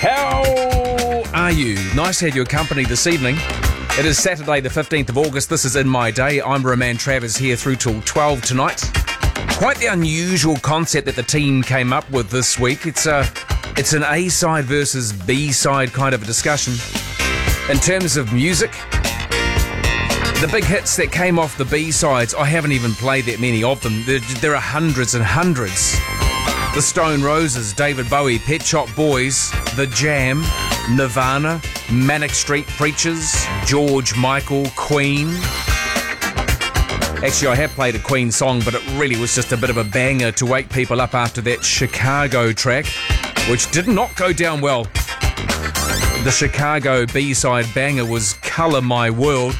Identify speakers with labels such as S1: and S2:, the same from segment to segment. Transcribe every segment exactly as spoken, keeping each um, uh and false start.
S1: How are you? Nice to have your company this evening. It is Saturday the fifteenth of August. This is In My Day. I'm Roman Travers here through till twelve tonight. Quite the unusual concept that the team came up with this week. It's a, it's an A-side versus B-side kind of a discussion. In terms of music, the big hits that came off the B-sides, I haven't even played that many of them. There, there are hundreds and hundreds. The Stone Roses, David Bowie, Pet Shop Boys, The Jam, Nirvana, Manic Street Preachers, George Michael, Queen. Actually, I have played a Queen song, but it really was just a bit of a banger to wake people up after that Chicago track, which did not go down well. The Chicago B-side banger was Colour My World.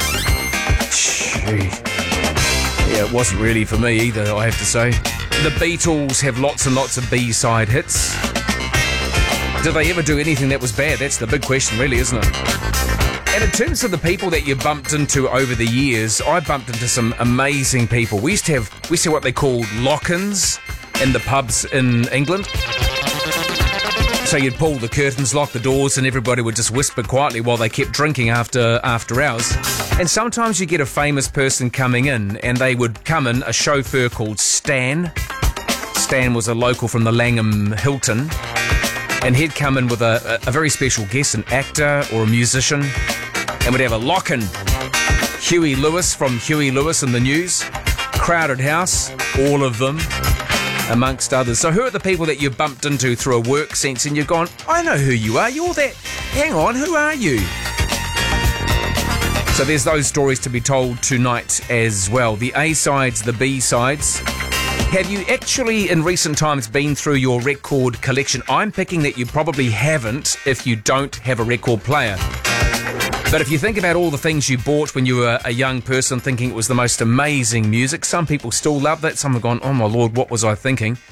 S1: Gee. Yeah, it wasn't really for me either, I have to say. The Beatles have lots and lots of B-side hits. Did they ever do anything that was bad? That's the big question, really, isn't it? And in terms of the people that you bumped into over the years, I bumped into some amazing people. We used to have, we used to have what they called lock-ins in the pubs in England. So you'd pull the curtains, lock the doors, and everybody would just whisper quietly while they kept drinking after after hours. And sometimes you get a famous person coming in, and they would come in, a chauffeur called Stan. Stan was a local from the Langham Hilton. And he'd come in with a, a, a very special guest, an actor or a musician, and we'd have a lock-in. Huey Lewis from Huey Lewis and the News, Crowded House, all of them, amongst others. So who are the people that you bumped into through a work sense and you've gone, I know who you are, you're that, hang on, who are you? So there's those stories to be told tonight as well. The A-sides, the B-sides. Have you actually, in recent times, been through your record collection? I'm picking that you probably haven't if you don't have a record player. But if you think about all the things you bought when you were a young person thinking it was the most amazing music, some people still love that. Some have gone, oh my Lord, what was I thinking?